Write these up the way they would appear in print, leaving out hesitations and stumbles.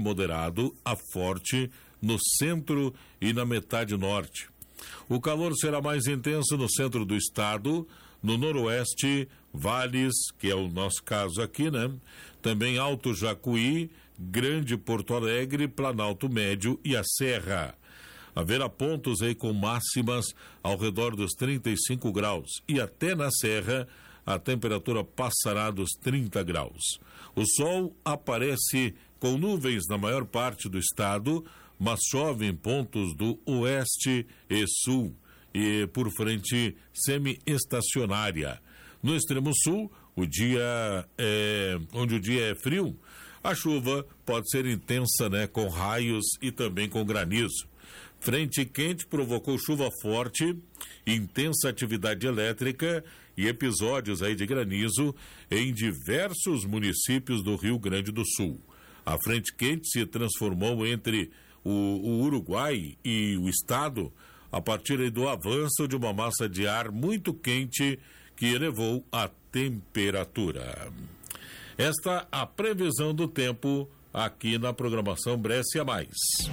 moderado a forte no centro e na metade norte. O calor será mais intenso no centro do estado, no noroeste, vales, que é o nosso caso aqui, né? Também Alto Jacuí, Grande Porto Alegre, Planalto Médio e a Serra. Haverá pontos aí com máximas ao redor dos 35 graus e até na Serra a temperatura passará dos 30 graus. O sol aparece com nuvens na maior parte do estado, mas chove em pontos do oeste e sul e por frente semi-estacionária. No extremo sul, onde o dia é frio, a chuva pode ser intensa, né, com raios e também com granizo. Frente quente provocou chuva forte, intensa atividade elétrica e episódios aí de granizo em diversos municípios do Rio Grande do Sul. A frente quente se transformou entre o Uruguai e o estado a partir aí do avanço de uma massa de ar muito quente que elevou a temperatura. Esta a previsão do tempo aqui na programação Brescia Mais.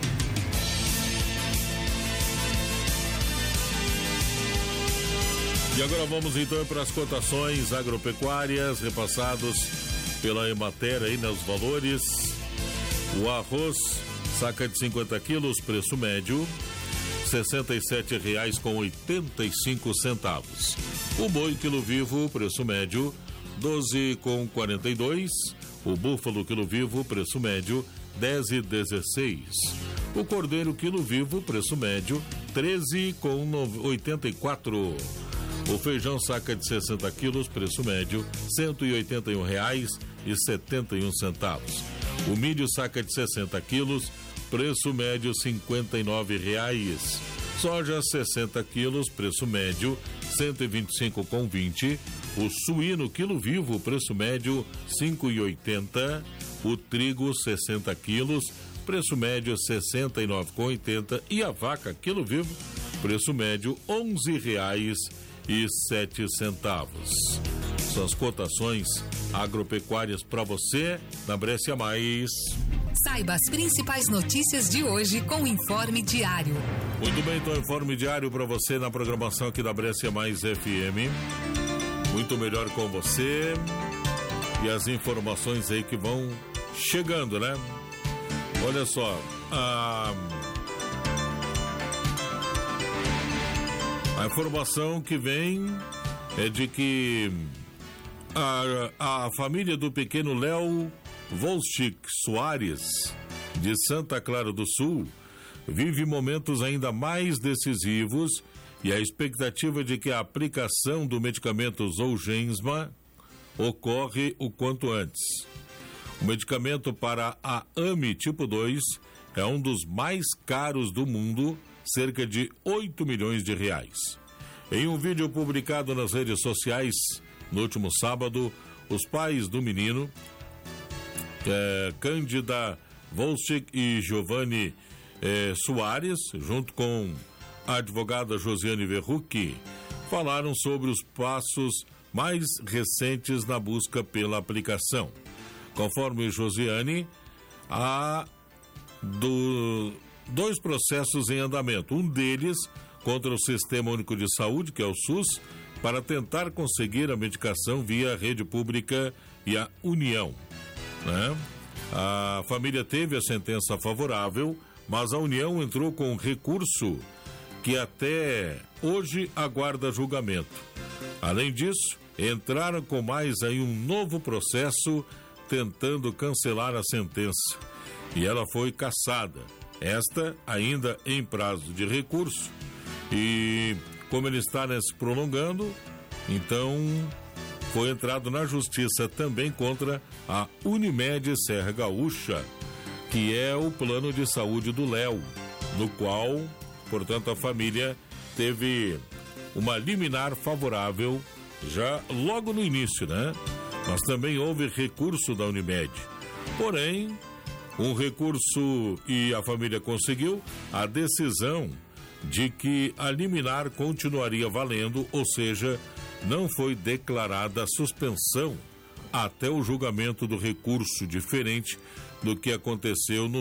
E agora vamos então para as cotações agropecuárias repassados pela Emater aí nos valores. O arroz, saca de 50 quilos, preço médio R$ 67,85. O boi quilo vivo, preço médio R$ 12,42. O búfalo quilo vivo, preço médio R$ 10,16. O cordeiro quilo vivo, preço médio R$ 13,84. O feijão saca de 60 quilos, preço médio R$ 181,71. O milho saca de 60 quilos, preço médio R$ 59,00. Soja 60 quilos, preço médio R$ 125,20. O suíno quilo vivo, preço médio R$ 5,80. O trigo 60 quilos, preço médio R$ 69,80. E a vaca quilo vivo, preço médio R$ 11,07. São as cotações agropecuárias para você na Brescia Mais. Saiba as principais notícias de hoje com o Informe Diário. Muito bem, então Informe Diário para você na programação aqui da Brescia Mais FM. Muito melhor com você e as informações aí que vão chegando, né? Olha só, a informação que vem é de que a família do pequeno Léo Volchik Soares, de Santa Clara do Sul, vive momentos ainda mais decisivos e a expectativa de que a aplicação do medicamento Zolgensma ocorre o quanto antes. O medicamento para a AME tipo 2 é um dos mais caros do mundo, cerca de R$8 milhões. Em um vídeo publicado nas redes sociais no último sábado, os pais do menino, Cândida Volchik e Giovanni Soares, junto com a advogada Josiane Verrucchi, falaram sobre os passos mais recentes na busca pela aplicação. Conforme Josiane, há dois processos em andamento. Um deles contra o Sistema Único de Saúde, que é o SUS, para tentar conseguir a medicação via rede pública e a União, né? A família teve a sentença favorável, mas a União entrou com recurso que até hoje aguarda julgamento. Além disso, entraram com mais aí um novo processo tentando cancelar a sentença. E ela foi cassada. Esta ainda em prazo de recurso. E como ele está se prolongando, então foi entrado na justiça também contra a Unimed Serra Gaúcha, que é o plano de saúde do Léo, no qual, portanto, a família teve uma liminar favorável já logo no início, né? Mas também houve recurso da Unimed. Porém, um recurso e a família conseguiu a decisão de que a liminar continuaria valendo, ou seja, não foi declarada suspensão até o julgamento do recurso, diferente do que aconteceu no